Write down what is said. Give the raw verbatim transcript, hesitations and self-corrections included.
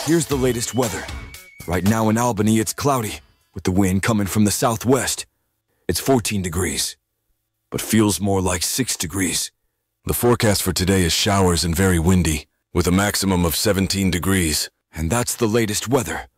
Here's the latest weather. Right now in Albany, it's cloudy, with the wind coming from the southwest. It's fourteen degrees, but feels more like six degrees. The forecast for today is showers and very windy, with a maximum of seventeen degrees. And that's the latest weather.